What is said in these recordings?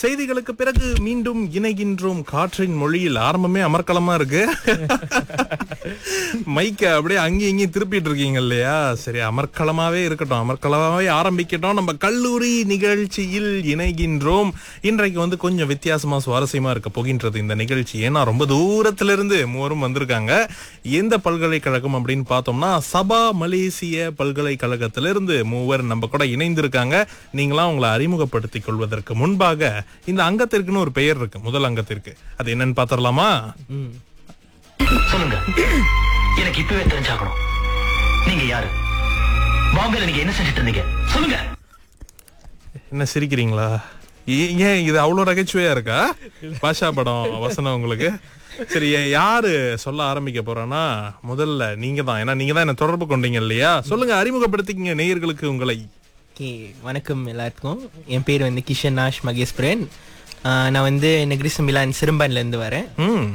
செய்திகளுக்கு பிறகு மீண்டும் இணைகின்றோம். காற்றின் மொழியில் ஆரம்பமே அமர்க்களமா இருக்கு. மைக்க அப்படியே அங்கேயும் இங்கேயும் திருப்பிட்டு இருக்கீங்க இல்லையா? சரி, அமர்க்களமாவே இருக்கட்டும், அமர்க்களமாவே ஆரம்பிக்கட்டும். நம்ம கல்லூரி நிகழ்ச்சியில் இணைகின்றோம். இன்றைக்கு வந்து கொஞ்சம் வித்தியாசமா சுவாரஸ்யமா இருக்க போகின்றது இந்த நிகழ்ச்சி. ஏன்னா ரொம்ப தூரத்துல இருந்து மூவரும் வந்திருக்காங்க. எந்த பல்கலைக்கழகம் அப்படின்னு பார்த்தோம்னா சபா மலேசிய பல்கலைக்கழகத்திலிருந்து மூவர் நம்ம கூட இணைந்திருக்காங்க. நீங்களாம் உங்களை அறிமுகப்படுத்திக் கொள்வதற்கு முன்பாக இந்த அங்கத்திற்குன்னு ஒரு பெயர் இருக்கு, முதல் அங்கத்திற்கு. அது என்னன்னு பாத்திரலாமா? சொல்லுங்க, எனக்கு இப்பவே தெரிஞ்சாகணும். நீங்க யாரு? பாம்பேல நீங்க என்ன செஞ்சுட்டு இருந்தீங்க? சொல்லுங்க. என்ன சிரிக்கிறீங்களா? ஏன் இது அவ்வளவு நகைச்சுவையா இருக்கா? பாஷா படம் வசனம் உங்களுக்கு. சரி, யாரு சொல்ல ஆரம்பிக்க போறானா? முதல்ல நீங்க தான். ஏன்னா நீங்க தான் என்ன தொடர்பு கொண்டீங்க இல்லையா? சொல்லுங்க, அறிமுகப்படுத்திக்கங்க நேயர்களுக்கு உங்களை. வணக்கம் எல்லாருக்கும். என் பேர் வந்து கிஷன் நாஷ் மகேஸ்வரன். நான் வந்து நெகிரி சம்பிலான் சிறும்பான்ல இருந்து வரேன்.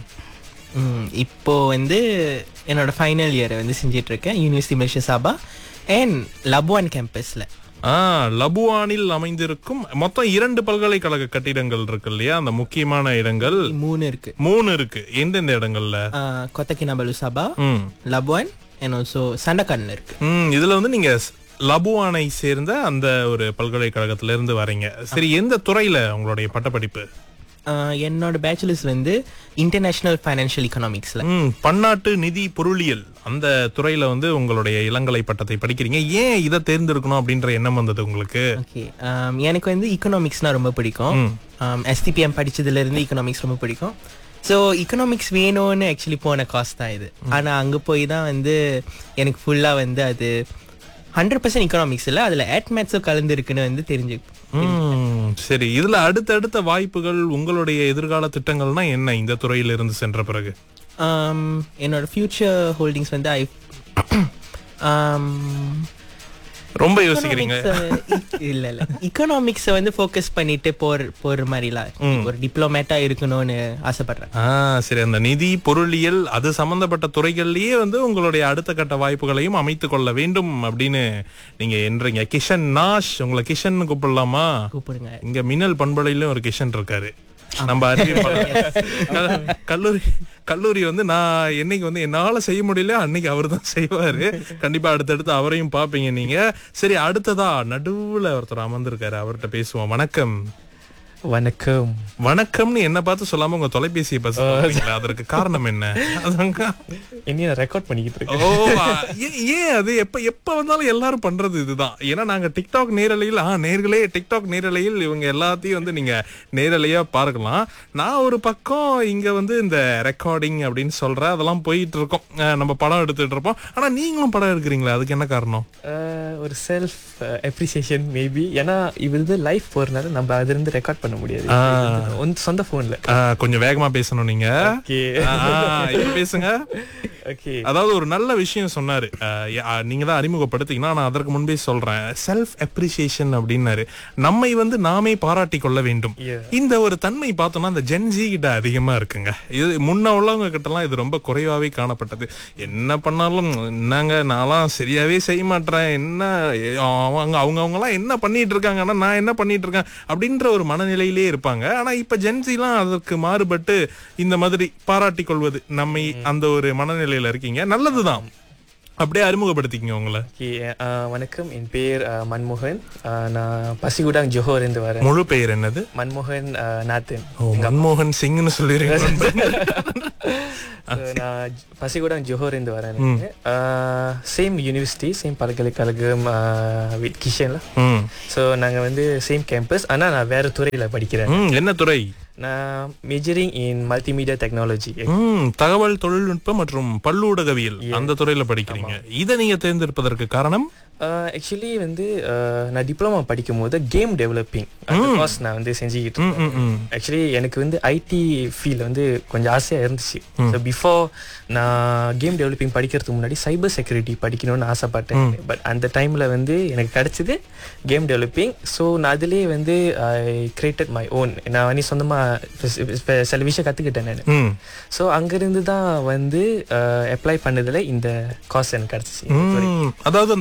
இப்போ வந்து என்னோட ஃபைனல் இயரை வந்து செஞ்சிட்டு இருக்கேன் university Malaysia Sabah and Labuan கேம்பஸ்ல. லபுவானில் அமைந்திருக்கும் மொத்தம் 2 பல்கலைக்கழக கட்டிடங்கள் இருக்கு இல்லையா? அந்த முக்கியமான இடங்கள் 3 இருக்கு. எந்தெந்த இடங்கள்ல? கொத்தகினாபலு சாபா, லபுவான் அண்ட் ஆல்சோ சண்டகான்ல இருக்கு. இதுல வந்து நீங்க லபுவானை சேர்ந்த அந்த ஒரு பல்கலைக்கழகத்துல இருந்து வரீங்க. சரி, எந்த துறையில உங்களுடைய பட்டப்படிப்பு? என்னோட பேச்சுலர்ஸ் வந்து இன்டர்நேஷனல் ஃபைனான்சியல் எக்கனாமிக்ஸ்ல, பன்னாட்டு நிதி பொருளியல் அந்த துறையில வந்து உங்களுடைய இளங்கலை பட்டத்தை படிக்கிறீங்க. ஏன் இதை தேர்ந்தெடுக்கணும் அப்படின்ற எண்ணம் வந்தது உங்களுக்கு? ஓகே, எனக்கு வந்து எக்கனாமிக்ஸ்னா ரொம்ப பிடிக்கும். STPM படிச்சதுல இருந்து எக்கனாமிக்ஸ் ரொம்ப பிடிக்கும். ஸோ எக்கனாமிக்ஸ் வேணும்னு ஆக்சுவலி போன காசு தான் இது. ஆனா அங்க போய் தான் வந்து எனக்கு ஃபுல்லா வந்து அது 100% எக்கனாமிக்ஸ் இல்ல, அதுல மேத்ஸும் கலந்து இருக்குன்னு வந்து தெரிஞ்சு. சரி, இதுல அடுத்தடுத்த வாய்ப்புகள், உங்களுடைய எதிர்கால திட்டங்கள்னா என்ன இந்த துறையில இருந்து சென்ற பிறகு? என்னோட ஃபியூச்சர் ஹோல்டிங்ஸ் வந்து ரொம்ப யோசிக்கிறீங்க? இல்ல எக்கனாமிக்ஸ் வந்து ஃபோக்கஸ் பண்ணிட்டு போற மாதிரிலாம் ஒரு டிப்ளமேட்டா இருக்கணும்னு ஆசைப்படுறேன். சரி, அந்த நிதி பொருளியல் அது சம்பந்தப்பட்ட துறைகள்லயே வந்து உங்களுடைய அடுத்த கட்ட வாய்ப்புகளையும் அமைத்துக் கொள்ள வேண்டும் அப்படின்னு நீங்க என்றீங்க. கிஷன் நாஷ், உங்களை கிஷன் கூப்பிடலாமா? கூப்பிடுங்க. இங்க மின்னல் பண்பலையிலும் ஒரு கிஷன் இருக்காரு. நம்ம கல்லூரி வந்து நான் என்னைக்கு வந்து என்னால செய்ய முடியல அன்னைக்கு அவரு தான் செய்வாரு. கண்டிப்பா அடுத்தடுத்து அவரையும் பாப்பீங்க நீங்க. சரி, அடுத்ததா நடுவுல ஒருத்தர் அமர்ந்திருக்காரு, அவர்கிட்ட பேசுவோம். வணக்கம். வணக்கம். வணக்கம்னு என்ன பார்த்து சொல்லாம உங்க தொலைபேசியை பார்த்து, அதற்கு காரணம் என்ன? என்ன ரெக்கார்ட் பண்ணிக்கிட்டு இருக்கேன். ஏன் அது எப்ப வந்தாலும் எல்லாரும் பண்றது இதுதான். ஏன்னா நாங்க டிக்டாக் நேரலையில் நேர்களே டிக்டாக் நேரலையில் இவங்க எல்லாத்தையும் வந்து நீங்க நேரலையா பார்க்கலாம். நான் ஒரு பக்கம் இங்க வந்து இந்த ரெக்கார்டிங் அப்படின்னு சொல்றேன், அதெல்லாம் போயிட்டு இருக்கோம். நம்ம படம் எடுத்துட்டு இருப்போம். ஆனா நீங்களும் படம் எடுக்கிறீங்களா? அதுக்கு என்ன காரணம்? ஒரு செல்ஃப் அப்ரிசியேஷன் மேபி. ஏன்னா இது லைஃப் போறதுனால நம்ம அதுல இருந்து ரெக்கார்ட் பண்ண முடியாது. சொந்த போன்ல கொஞ்சம் வேகமா பேசணும் நீங்க. பேசுங்க. அதாவது ஒரு நல்ல விஷயம் சொன்னாரு, நீங்க தான் அறிமுகப்படுத்திங்கன்னா நான் அதற்கு முன்பே சொல்றேன். செல்ஃப் அப்ரிசியேஷன் அப்படின்னாரு. நம்மை வந்து நாமே பாராட்டி கொள்ள வேண்டும். இந்த ஒரு தன்மை பார்த்தோம்னா இந்த ஜென்ஜி கிட்ட அதிகமா இருக்குங்க. இது முன்ன உள்ளவங்க கிட்ட எல்லாம் இது ரொம்ப குறைவாவே காணப்பட்டது. என்ன பண்ணாலும் என்னங்க நான்லாம் சரியாவே செய்ய மாட்டேன், என்ன அவங்க எல்லாம் என்ன பண்ணிட்டு இருக்காங்கன்னா நான் என்ன பண்ணிட்டு இருக்கேன் அப்படின்ற ஒரு மனநிலையிலே இருப்பாங்க. ஆனா இப்ப ஜென்சி எல்லாம் அதற்கு மாறுபட்டு இந்த மாதிரி பாராட்டி கொள்வது, நம்மை அந்த ஒரு மனநிலையில இருக்கீங்க. நல்லதுதான். அப்படியே அறிமுகப்படுத்திக்கங்க உங்களை. வணக்கம், என் பேர் மன்மோகன். நான் பசிகுடாங் ஜோஹர் இருந்து வரேன். முழு பெயர் என்னது? மன்மோகன் நாத்தன். மன்மோகன் சிங்னு சொல்லிருக்கேன். நான் பசிகுடாங் ஜோஹர் இருந்து வரேன். சேம் யூனிவர்சிட்டி, சேம் பல்கலைக்கழகம் வித் கிஷன்ல. ஸோ நாங்கள் வந்து சேம் கேம்பஸ். ஆனால் நான் வேற துறையில படிக்கிறேன். என்ன துறை? நான் மேஜரிங் இன் மல்டிமீடியா டெக்னாலஜி. தகவல் தொழில்நுட்பம் மற்றும் பல்லூடகவியல் அந்த துறையில படிக்கிறீங்க. இதை நீங்க தேர்ந்தெடுப்பதற்கு காரணம்? ஆக்சுவலி வந்து நான் டிப்ளமா படிக்கும் போது கேம் டெவலப்பிங் கோர்ஸ் நான் வந்து செஞ்சுக்கிட்டு இருக்கேன். ஆக்சுவலி எனக்கு வந்து ஐடி ஃபீல்ட் வந்து கொஞ்சம் ஆசையாக இருந்துச்சு. ஸோ பிஃபோர் நான் கேம் டெவலப்பிங் படிக்கிறதுக்கு முன்னாடி சைபர் செக்யூரிட்டி படிக்கணும்னு ஆசைப்பட்டேன். பட் அந்த டைமில் வந்து எனக்கு கிடைச்சது கேம் டெவலப்பிங். ஸோ நான் அதிலே வந்து ஐ கிரியேட்டட் மை ஓன். நான் வந்து சொந்தமாக சில விஷயம் கற்றுக்கிட்டேன் நான். ஸோ அங்கேருந்து தான் வந்து அப்ளை பண்ணதில் இந்த கோர்ஸ் எனக்கு கிடச்சிச்சு. அதாவது அந்த கேம்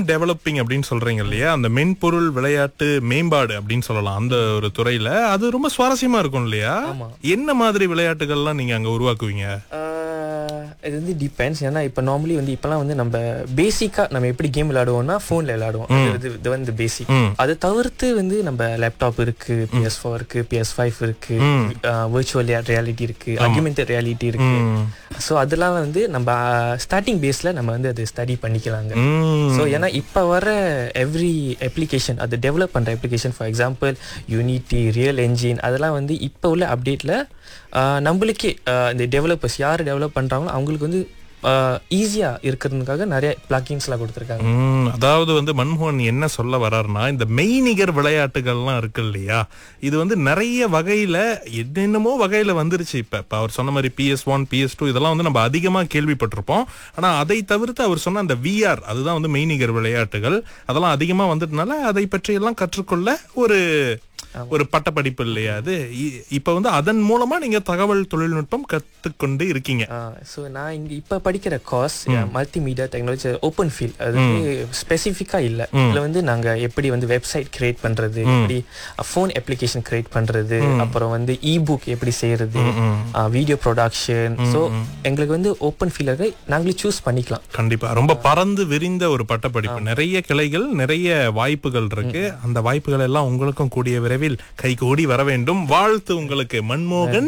டெவலப்பிங் அப்படின்னு சொல்றீங்க இல்லையா, அந்த மென்பொருள் விளையாட்டு மேம்பாடு அப்படின்னு சொல்லலாம் அந்த ஒரு துறையில, அது ரொம்ப சுவாரஸ்யமா இருக்கும் இல்லையா? என்ன மாதிரி விளையாட்டுகள்லாம் நீங்க அங்க உருவாக்குவீங்க? இது வந்து டிபெண்ட்ஸ். ஏன்னா இப்போ நார்மலி வந்து இப்போலாம் வந்து நம்ம பேசிக்காக நம்ம எப்படி கேம் விளையாடுவோம்னா ஃபோனில் விளையாடுவோம். இது வந்து பேசிக். அதை தவிர்த்து வந்து நம்ம லேப்டாப் இருக்கு, PS4 இருக்கு, PS5 இருக்கு, விர்ச்சுவல் ரியாலிட்டி இருக்கு, ஆகுமெண்டட் ரியாலிட்டி இருக்கு. ஸோ அதெல்லாம் வந்து நம்ம ஸ்டார்டிங் பேஸில் நம்ம வந்து அதை ஸ்டடி பண்ணிக்கலாங்க. ஸோ ஏன்னா இப்போ வர எவ்ரி அப்ளிகேஷன், அது டெவலப் பண்ணுற application, for example unity, real engine, அதெல்லாம் வந்து இப்போ உள்ள அப்டேட்டில் நம்மளுக்கே இந்த டெவலப்பர்ஸ் யார் டெவலப் பண்ணுறாங்களோ அவங்களுக்கு வந்து ஈஸியாக இருக்கிறதுக்காக நிறைய பிளக்கிங்ஸ்லாம் கொடுத்துருக்காங்க. அதாவது வந்து மன்மோகன் என்ன சொல்ல வர்றாருன்னா, இந்த மெய்நிகர் விளையாட்டுகள்லாம் இருக்கு இல்லையா, இது வந்து நிறைய வகையில் என்னென்னமோ வகையில் வந்துருச்சு. இப்போ அவர் சொன்ன மாதிரி PS1, PS2 இதெல்லாம் வந்து நம்ம அதிகமாக கேள்விப்பட்டிருப்போம். ஆனால் அதை தவிர்த்து அவர் சொன்ன அந்த VR, அதுதான் வந்து மெய்நிகர் விளையாட்டுகள், அதெல்லாம் அதிகமாக வந்துட்டனால அதை பற்றியெல்லாம் கற்றுக்கொள்ள ஒரு பட்டப்படிப்பு இல்லையா அது. இப்ப வந்து அதன் மூலமா நீங்க தகவல் தொழில்நுட்பம் கத்துக்கொண்டு இருக்கீங்க. ஸோ நான் இங்க இப்ப படிக்கிற course multimedia technology open field, அது ஸ்பெசிஃபிக்கா இல்ல. இதுல வந்து நாங்க எப்படி வந்து வெப்சைட் கிரியேட் பண்றது, எப்படி ஃபோன் அப்ளிகேஷன் கிரியேட் பண்றது, அப்புறம் வந்து இபுக் எப்படி செய்யறது, வீடியோ ப்ரொடக்ஷன். ஸோ எங்களுக்கு வந்து ஓப்பன் ஃபீல்டாக நாங்களே சூஸ் பண்ணிக்கலாம். கண்டிப்பா ரொம்ப பறந்து விரிந்த ஒரு பட்டப்படிப்பு, நிறைய கிளைகள், நிறைய வாய்ப்புகள் இருக்கு. அந்த வாய்ப்புகள் எல்லாம் உங்களுக்கும் கூடிய விரைவில் கைகூடி வர வேண்டும். வாழ்த்து உங்களுக்கு மன்மோகன்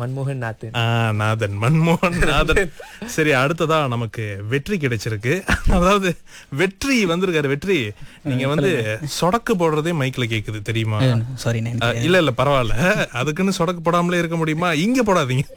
நாதன். சரி, அடுத்ததா நமக்கு வெற்றி கிடைச்சிருக்கு. அதாவது வெற்றி வந்திருக்காரு. வெற்றி, நீங்க வந்து சொடக்கு போடுறதே மைக்ல கேக்குது தெரியுமா? சாரி. இல்ல பரவாயில்ல, அதுக்குன்னு சொடக்கு போடாமலே இருக்க முடியுமா? இங்க போடாதீங்க.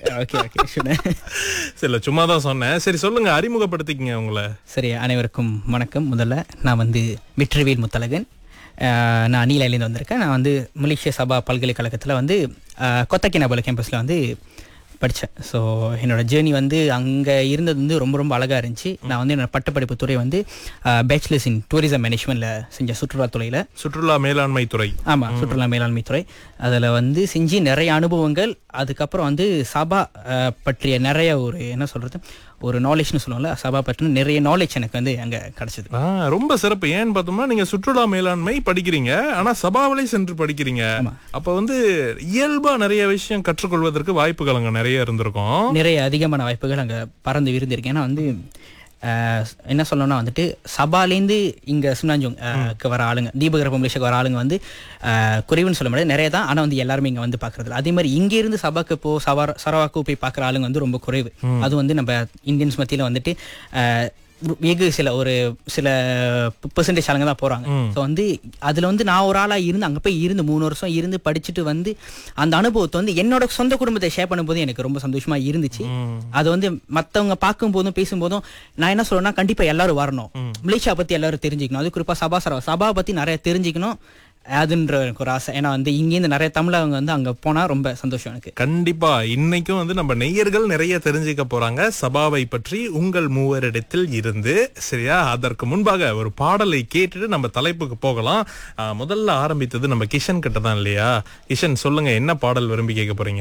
சரி, சும்மா தான் சொன்னேன். சரி சொல்லுங்க, அறிமுகப்படுத்திக்கங்க உங்களை. சரி, அனைவருக்கும் வணக்கம். முதல்ல நான் வந்து வெற்றிவேல் முத்தழகன். நான் நீலாயிலேருந்து வந்திருக்கேன். நான் வந்து மலேசிய சபா பல்கலைக்கழகத்தில் வந்து கொத்தக்கினாபுல கேம்பஸில் வந்து படித்தேன். ஸோ என்னோட ஜேர்னி வந்து அங்கே இருந்தது வந்து ரொம்ப ரொம்ப அழகாக இருந்துச்சு. நான் வந்து என்னோட பட்டப்படிப்பு துறை வந்து பேச்சுலர்ஸ் இன் டூரிசம் மேனேஜ்மெண்ட்டில் செஞ்சேன், சுற்றுலாத்துறையில். சுற்றுலா மேலாண்மை துறை. ஆமாம், சுற்றுலா மேலாண்மை துறை. அதில் வந்து செஞ்சு நிறைய அனுபவங்கள், அதுக்கப்புறம் வந்து சபா பற்றிய நிறைய ஒரு என்ன சொல்கிறது, ஒரு நாலேஜ்னு சொல்லுவாங்கல்ல, சபா பற்றின நிறைய நாலேஜ் எனக்கு வந்து அங்கே கிடச்சிது. ரொம்ப சிறப்பு. ஏன்னு பார்த்தோம்னா நீங்கள் சுற்றுலா மேலாண்மை படிக்கிறீங்க, ஆனால் சபாவிலே சென்று படிக்கிறீங்க. அப்போ வந்து இயல்பா நிறைய விஷயம் கற்றுக்கொள்வதற்கு வாய்ப்புகள் அங்கே நிறைய இருந்திருக்கும். நிறைய அதிகமான வாய்ப்புகள் அங்கே பறந்து விருந்திருக்கேன். ஏன்னா வந்து என்ன சொல்லணும்னா வந்துட்டு சபாலேருந்து இங்கே சுனாஞ்சோங்க்கு வர ஆளுங்க, தீபகற்ப மலேசியாவுக்கு வர ஆளுங்க வந்து குறைவுன்னு சொல்ல முடியாது, நிறைய தான். ஆனால் வந்து எல்லாருமே இங்கே வந்து பார்க்குறது. அதே மாதிரி இங்கேருந்து சபாக்கு சரவாக்கு போய் பார்க்குற ஆளுங்க வந்து ரொம்ப குறைவு. அது வந்து நம்ம இந்தியன்ஸ் மத்தியில் வந்துட்டு வெகு சில பெர்சன்டேஜ் ஆளுங்க தான் போகிறாங்க. ஸோ வந்து அதில் வந்து நான் ஒரு ஆளாக இருந்து அங்கே போய் இருந்து 3 வருஷம் இருந்து படிச்சுட்டு வந்து அந்த அனுபவத்தை வந்து என்னோட சொந்த குடும்பத்தை ஷேர் பண்ணும்போது எனக்கு ரொம்ப சந்தோஷமா இருந்துச்சு. அது வந்து மற்றவங்க பார்க்கும்போதும் பேசும்போதும் நான் என்ன சொல்றேன்னா, கண்டிப்பாக எல்லாரும் வரணும், மலேசியா பற்றி எல்லாரும் தெரிஞ்சுக்கணும், அது குறிப்பாக சபா பற்றி நிறைய தெரிஞ்சுக்கணும் அதுன்ற எனக்கு ஒரு ஆசை. ஏன்னா வந்து இங்கேருந்து நிறைய தமிழங்க வந்து அங்க போனா ரொம்ப சந்தோஷம் எனக்கு. கண்டிப்பா இன்னைக்கும் வந்து நம்ம நேயர்கள் நிறைய தெரிஞ்சுக்க போறாங்க சபாவை பற்றி உங்கள் மூவரிடத்தில் இருந்து. சரியா, அதற்கு முன்பாக ஒரு பாடலை கேட்டுட்டு நம்ம தலைப்புக்கு போகலாம். முதல்ல ஆரம்பித்தது நம்ம கிஷன் கிட்ட தான் இல்லையா? கிஷன் சொல்லுங்க, என்ன பாடல் விரும்பி கேட்க போறீங்க?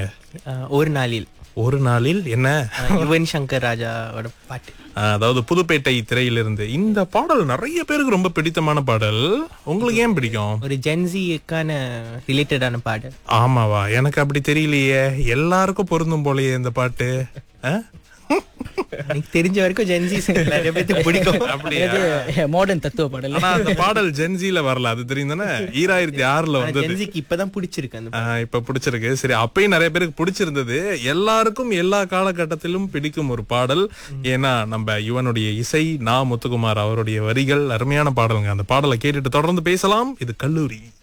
ஒரு நாளில் என்ன, யுவன் சங்கர் ராஜாவோட பாட்டு. அதாவது புதுப்பேட்டை திரையிலிருந்து. இந்த பாடல் நிறைய பேருக்கு ரொம்ப பிடித்தமான பாடல். உங்களுக்கு ஏன் பிடிக்கும்? ஒரு ஜென்சிக்கான ரிலேட்டடான பாடல். ஆமாவா? எனக்கு அப்படி தெரியலையே, எல்லாருக்கும் பொருந்தும் போலயே இந்த பாட்டு. எனக்கு தெரிஞ்ச வரைக்கும் ஜென்சிஸ் நிறைய பேருக்கு பிடிக்கும். அப்படியே மாடர்ன் தத்துவ பாடல். ஆனா அந்த பாடல் ஜென்சில வரல, அது தெரியும் தானே? 2006ல வந்தது. ஜென்சிக்கு இப்பதான் பிடிச்சிருக்கு அந்த பாடல். இப்ப பிடிச்சிருக்கு. சரி, அப்பயும் நிறைய பேருக்கு பிடிச்சிருந்தது. எல்லாருக்கும் எல்லா காலகட்டத்திலும் பிடிக்கும் ஒரு பாடல். ஏன்னா நம்ம யுவனுடைய இசை, முத்துக்குமார் அவருடைய வரிகள், அருமையான பாடலுங்க. அந்த பாடலை கேட்டுட்டு தொடர்ந்து பேசலாம். இது கல்லூரி.